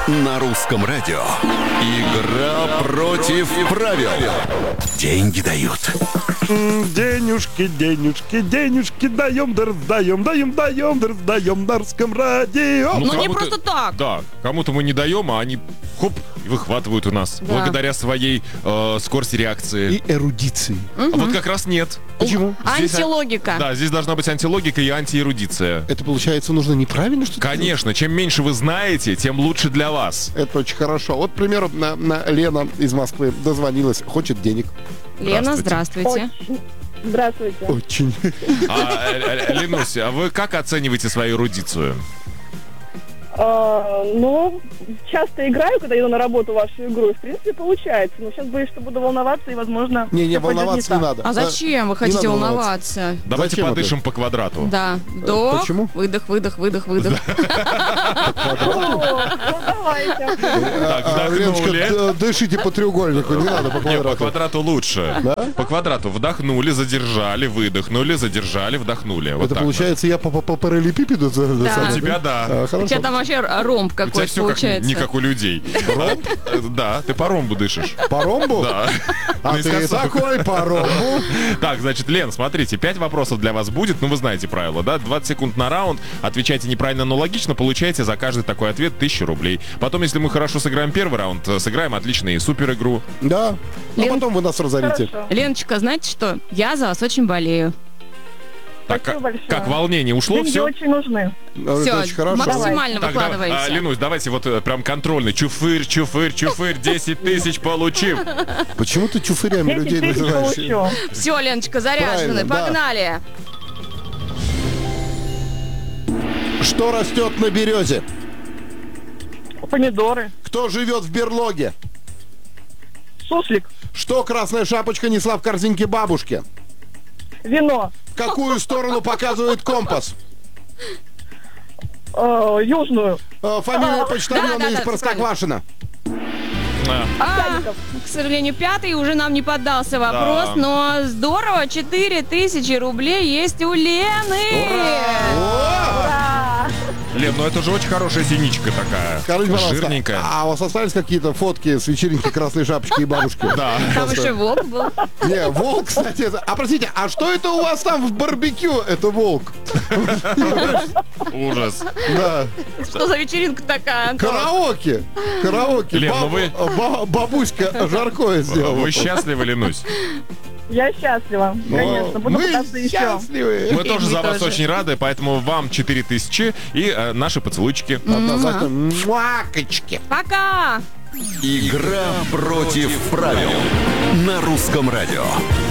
На русском радио. Игра против правил. Деньги дают. Денежки, денежки, денежки даем, да раздаем, даем, да раздаем на русском радио. Ну, не кому-то- просто так. Да, кому-то мы не даем, а они хоп, и выхватывают у нас. Да. Благодаря своей скорости реакции. И эрудиции. А вот как раз нет. Почему? Здесь- Антилогика. Да, здесь должна быть антилогика и антиэрудиция. Это, получается, нужно неправильно что-то делать? Конечно, чем меньше вы знаете, тем лучше для вас. Это очень хорошо. Вот, к примеру, Лена из Москвы дозвонилась, хочет денег. Лена, здравствуйте. Здравствуйте. Очень. Ленусь, а вы как оцениваете свою эрудицию? Ну, часто играю, когда иду на работу в вашу игру, и, в принципе, получается. Но сейчас боюсь, что буду волноваться, и, возможно... Не, всё пойдет волноваться не так. надо. А зачем вы хотите надо волноваться? Давайте Зачем подышим по квадрату. Да. Вдох, Почему? выдох, выдох, выдох, выдох. О, ну, давайте. Так, Леночка, вдохнули. дышите по треугольнику, не надо по Не, по квадрату. квадрату лучше. По квадрату вдохнули, задержали, выдохнули, задержали, вдохнули. Вот Это так получается, я по параллелепипеду? Да. вот. У тебя да. У тебя Хорошо. там вообще ромб У тебя какой-то все как, получается. не как у людей. Ромб? Да, ты по ромбу дышишь. По ромбу? Да. А ты Наискосок. такой по ромбу? Так, значит, Лен, смотрите, 5 вопросов для вас будет. Ну, вы знаете правила, да? 20 секунд на раунд. Отвечайте неправильно, но логично. Получаете за каждый такой ответ 1000 рублей. Потом, если мы хорошо сыграем первый раунд, сыграем отличную супер игру. Да. А Лен- потом вы нас разорите. Хорошо. Леночка, знаете что? Я за вас очень болею. Так, Спасибо большое. как волнение ушло, Деньги все? очень нужны. Это Все, очень хорошо. максимально Так, да, выкладывайте. Ленусь, давайте вот прям контрольный. Чуфырь, чуфырь, чуфырь, 10 тысяч получим. Почему ты чуфырями 10 людей тысяч называешь? получу. Все, Леночка, заряжены. Правильно, да. Погнали. Что растет на березе? Помидоры. Кто живет в берлоге? Суслик. Что красная шапочка несла в корзинке бабушке? Вино. В какую сторону показывает компас? Южную. Фамилия почтальона да, из да, Простоквашино. К сожалению, пятый уже нам не поддался вопрос, Да. но здорово, 4000 рублей есть у Лены. Лен, ну это же очень хорошая синичка такая. Скажите, пожалуйста, Жирненькая. а у вас остались какие-то фотки с вечеринки красной шапочки и бабушки? Да. Там еще волк был. Не, волк, кстати. А простите, а что это у вас там в барбекю? Это волк. Ужас. Да. Что за вечеринка такая, Антон? Караоке. Караоке. Лен, ну вы- Бабуська жаркое сделала. Вы счастливы, Ленусь? Я счастлива. Конечно. Буду Мы пытаться еще. счастливы. Мы тоже мы за вас тоже. очень рады, поэтому вам 4000 и наши поцелуйчики. Однозначно. Муакочки. Пока! Игра против правил. На русском радио.